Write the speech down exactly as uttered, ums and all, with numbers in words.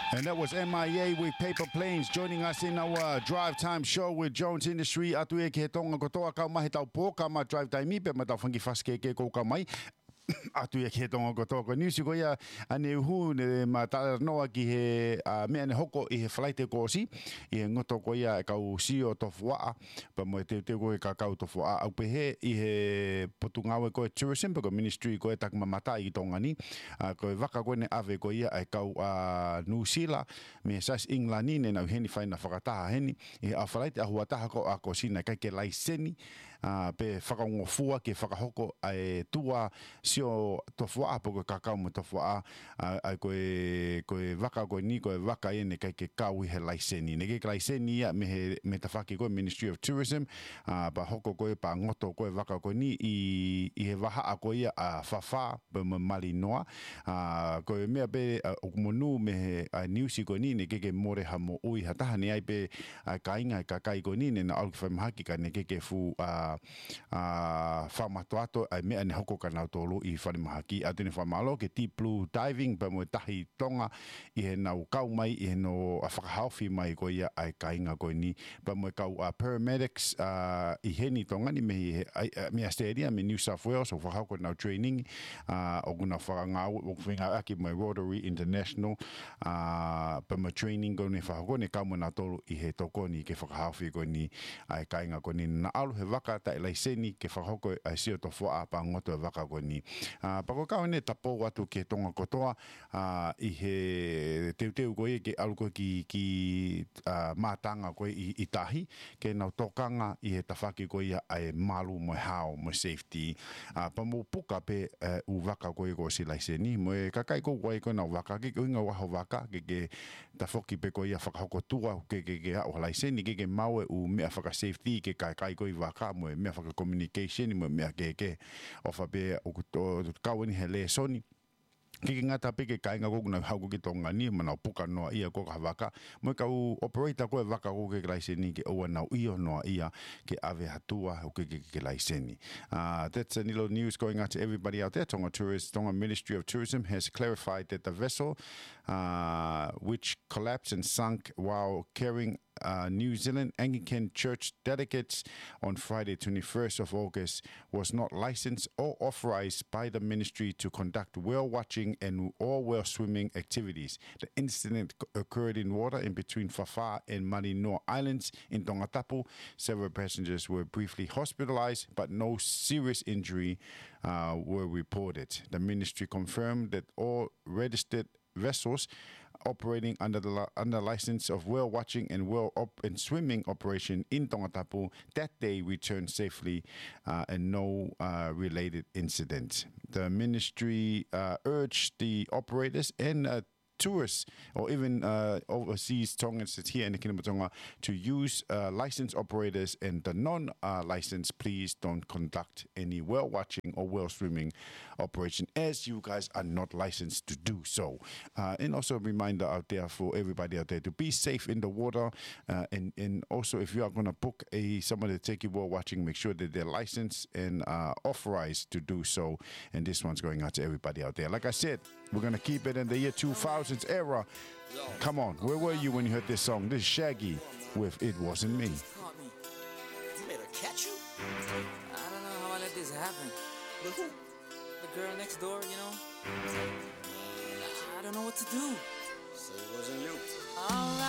And that was M I A with Paper Planes joining us in our Drive Time show with Jones Industry. Atu e ke tonga kotoa kau mahi tau pō, ka ma Drive Time i pe ma tau whangi whaske ke kou ka mai. Atu e ke tonga kotoa ko niusi ko ia ane uhu ne ma tāra noa ki he uh, mea ne hoko i he whalaite kōsi. I he ngoto ko ia e kau sio tofu waa. Pa mo e teo teo ko e ka kau tofu waa. Au pe he i he potungawe ko e tourism, pa ko ministry ko e tak mamata i tonga ni. Uh, ko e waka ko ne ave ko ia e kau uh, nusila me sas inglani ne nau heni whaina whakataha heni. I he a whalaite a huataha ko a ko sina kai ke laiseni. Uh, pe whakaongofua ke whakahoko e tua sio tofua po ko kakao mo tofua ai ko e ko e waka ko ni ko e waka ene kai ke kau he laiseni ne ke laiseni ya me he, me tafaki ko Ministry of Tourism uh, pa hoko ko e pa ngoto ko e waka ko ni i i he waha a ko ia a fafa pe mo malinoa uh, ko e mea pe uh, o monu me he uh, niusi ko ni ne ke ke more ha mo ui hataha ne ai pe uh, kainga ka kai ko ni ne na au fa mahaki ka ne ke ke fu a uh, uh, whamatoato ai mea ne hoko ka nau tolu i whare mahaki a tene whamalo ke deep blue diving pa mo tahi tonga i he nau kau mai i he no a whakahauwhi mai ko ia ai kainga ko ni pa mo kau a uh, paramedics uh, i heni tonga ni me he uh, mea stadia me New South Wales o whakau ko nau training uh, o guna whakangau o whinga aki mai Rotary International uh, pa mo training ko ni whakau ne kau mo nau tolu i he toko ni ke whakahauwhi ko ni ai kainga ko ni na alu he waka ta ilaiseni ke whakahoko ai sio to fua pa ngoto e waka ko ni. Uh, pa ko kau ne tapo watu ke tonga kotoa uh, i he teu teu koe ke alu koe ki, ki uh, mātanga koe i, i tahi ke nau tokanga i he tawhaki koe ia ai malu mo hao mo safety. Uh, pa mo puka pe uh, u waka koe ko si laiseni mo e kakai ko koe ko nau waka ke inga waho waka ke ke tawhoki pe koe ia whakahoko tua ke ke ke au laiseni ke ke maue u mea whaka safety ke kai kai koe waka mo e mea whaka communication mo mea ke ke ofa pe o kaweni he le soni ke ke ngata pe ke kainga ko na hau ke tonga ni mana puka no ia ko ka waka mo ka u operator ko waka ko ke laiseni ke o na io no ia ke ave hatua o ke ke ke laiseni uh that's a little news going out to everybody out there. Tonga Tourist Tonga Ministry of Tourism has clarified that the vessel uh which collapsed and sunk while carrying Uh, New Zealand Anglican Church delegates on Friday, twenty-first of August, was not licensed or authorized by the ministry to conduct whale watching and or whale swimming activities. The incident occurred in water in between Whawha and Marinoa Islands in Tongatapu. Several passengers were briefly hospitalized, but no serious injury uh, were reported. The ministry confirmed that all registered vessels operating under the under license of whale watching and whale op and swimming operation in Tongatapu that day returned safely uh, and no uh, related incidents. The ministry uh, urged the operators and uh, tourists or even uh, overseas Tongans here in the Kingdom of Tonga to use uh, licensed operators, and the non-licensed, uh, please don't conduct any whale watching or whale swimming operation, as you guys are not licensed to do so. Uh, and also a reminder out there for everybody out there to be safe in the water, uh, and, and also if you are going to book a someone to take you whale watching, make sure that they're licensed and uh, authorized to do so. And this one's going out to everybody out there. Like I said, we're going to keep it in the year two thousand era. Come on, where were you when you heard this song? This is Shaggy with It Wasn't Me. You made her catch you? I don't know how I let this happen. But who? The girl next door, you know? I don't know what to do.